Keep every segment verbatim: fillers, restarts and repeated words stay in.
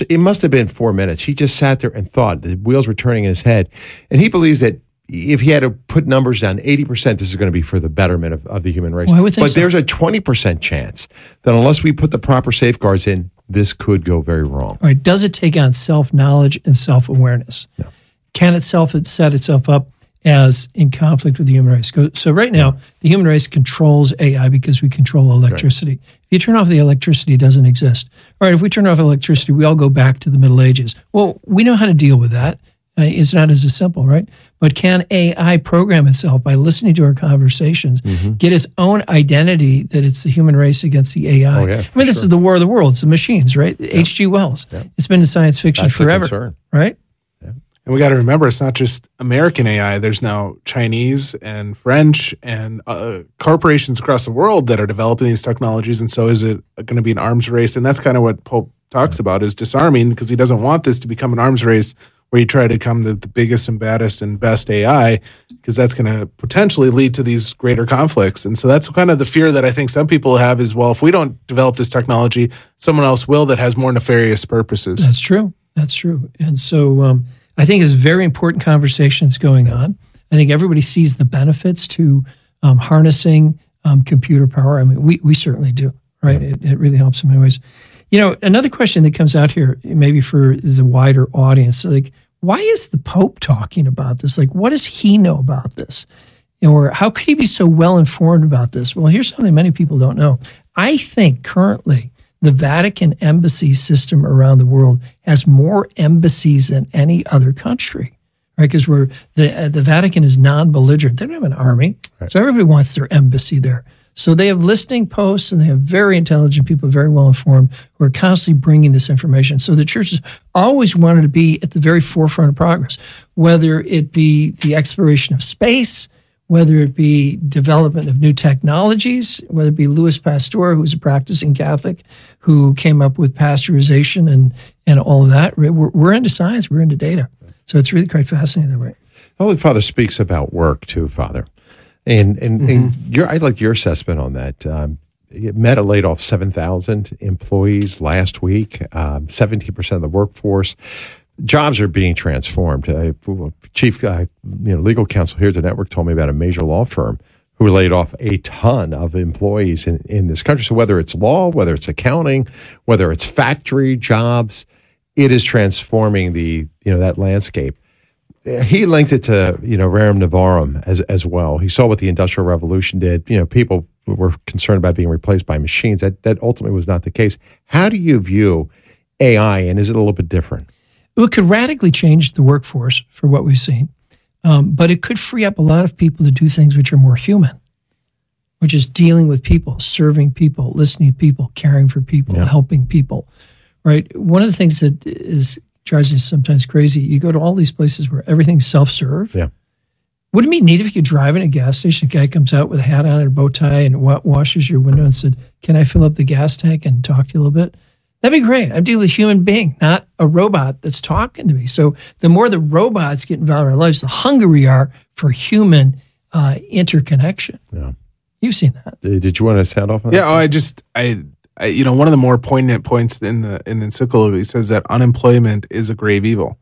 It must have been four minutes. He just sat there and thought. The wheels were turning in his head. And he believes that if he had to put numbers down, eighty percent this is going to be for the betterment of, of the human race. Well, I would think but so. There's a twenty percent chance that unless we put the proper safeguards in, this could go very wrong. All right. Does it take on self-knowledge and self-awareness? No. Can it self it set itself up as in conflict with the human race? So right now, the human race controls A I because we control electricity. Right. If you turn off the electricity, it doesn't exist. All right, if we turn off electricity, we all go back to the Middle Ages. Well, we know how to deal with that. Uh, it's not as simple, right? But can A I program itself by listening to our conversations, mm-hmm. get its own identity that it's the human race against the A I? Oh, yeah, I mean, this sure. is the war of the worlds, the machines, right? Yeah. H G Wells. Yeah. It's been in science fiction That's forever, the concern. right? And we got to remember, it's not just American A I. There's now Chinese and French and uh, corporations across the world that are developing these technologies. And so is it going to be an arms race? And that's kind of what Pope talks about, is disarming, because he doesn't want this to become an arms race where you try to become the, the biggest and baddest and best A I, because that's going to potentially lead to these greater conflicts. And so that's kind of the fear that I think some people have is, well, if we don't develop this technology, someone else will that has more nefarious purposes. That's true. That's true. And so um, I think it's very important conversations going on. I think everybody sees the benefits to um, harnessing um, computer power. I mean, we we certainly do, right? It, it really helps in many ways. You know, another question that comes out here, maybe for the wider audience, like, why is the Pope talking about this? Like, what does he know about this? Or how could he be so well informed about this? Well, here's something many people don't know. I think currently the Vatican embassy system around the world has more embassies than any other country, right? Because we're the uh, the Vatican is non-belligerent. They don't have an army, right. So everybody wants their embassy there. So they have listening posts, and they have very intelligent people, very well informed, who are constantly bringing this information. So the church has always wanted to be at the very forefront of progress, whether it be the exploration of space, whether it be development of new technologies, whether it be Louis Pasteur, who's a practicing Catholic, who came up with pasteurization and, and all of that. We're, we're into science. We're into data. So it's really quite fascinating that way. The Holy Father speaks about work too, Father. And and, mm-hmm. and your, I'd like your assessment on that. Um, Meta laid off seven thousand employees last week, um, seventeen percent of the workforce. Jobs are being transformed. Uh, Chief uh, you know, legal counsel here at the network told me about a major law firm who laid off a ton of employees in, in this country. So whether it's law, whether it's accounting, whether it's factory jobs, it is transforming the you know that landscape. He linked it to, you know, Rerum Novarum as as well. He saw what the Industrial Revolution did. You know, people were concerned about being replaced by machines. That that ultimately was not the case. How do you view A I, and is it a little bit different? It could radically change the workforce for what we've seen, um, but it could free up a lot of people to do things which are more human, which is dealing with people, serving people, listening to people, caring for people, yeah. helping people, right? One of the things that is drives me sometimes crazy. You go to all these places where everything's self-serve. Yeah. Wouldn't it be neat if you drive in a gas station, a guy comes out with a hat on and a bow tie and wa- washes your window and said, "Can I fill up the gas tank and talk to you a little bit?" That'd be great. I'm dealing with a human being, not a robot that's talking to me. So the more the robots get involved in our lives, the hungrier we are for human uh, interconnection. Yeah. You've seen that. Did you want to sound off on yeah, that? Yeah, oh, I just, I, I, you know, one of the more poignant points in the in the encyclical, he says that unemployment is a grave evil.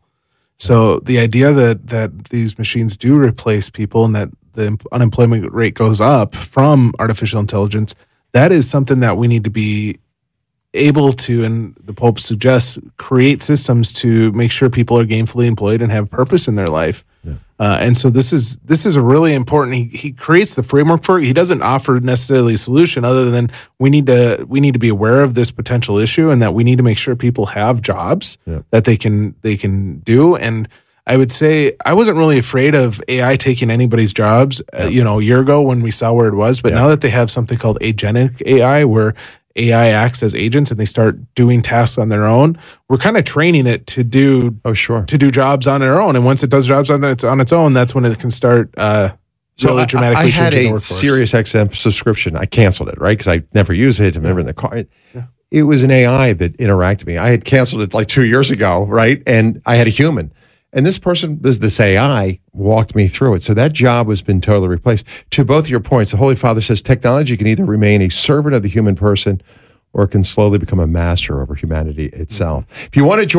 So the idea that that these machines do replace people and that the unemployment rate goes up from artificial intelligence, that is something that we need to be able to, and the Pope suggests, create systems to make sure people are gainfully employed and have purpose in their life. Yeah. Uh, and so this is this is a really important. He he creates the framework for it. He doesn't offer necessarily a solution other than we need to we need to be aware of this potential issue and that we need to make sure people have jobs yeah. that they can they can do. And I would say I wasn't really afraid of A I taking anybody's jobs, yeah. uh, you know, a year ago when we saw where it was. But yeah. now that they have something called agentic A I, where A I acts as agents and they start doing tasks on their own, we're kind of training it to do oh sure to do jobs on their own. And once it does jobs on its on its own, that's when it can start uh, really so dramatically I, I had changing the a workforce. Sirius X M subscription. I canceled it, right? Because I never use it. I'm never in the car. It, yeah. it was an A I that interacted with me. I had canceled it like two years ago, right? And I had a human. And this person, this, this A I, walked me through it. So that job has been totally replaced. To both of your points, the Holy Father says technology can either remain a servant of the human person or it can slowly become a master over humanity itself. If you want to join